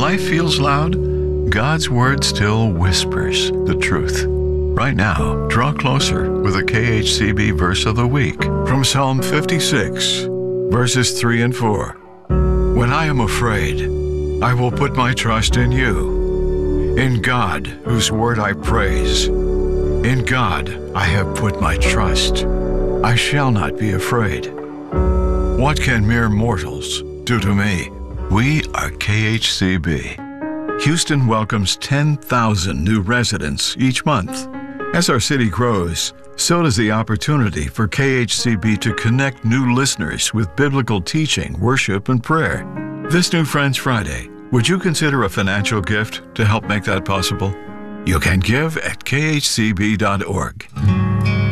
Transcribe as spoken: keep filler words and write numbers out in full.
life feels loud, God's Word still whispers the truth. Right now, draw closer with a K H C B verse of the week from Psalm fifty-six, verses three and four. When I am afraid, I will put my trust in you. In God, whose word I praise. In God, I have put my trust. I shall not be afraid. What can mere mortals do to me? We are K H C B. Houston welcomes ten thousand new residents each month. As our city grows, so does the opportunity for K H C B to connect new listeners with biblical teaching, worship, and prayer. This new Friends Friday, would you consider a financial gift to help make that possible? You can give at k h c b dot org.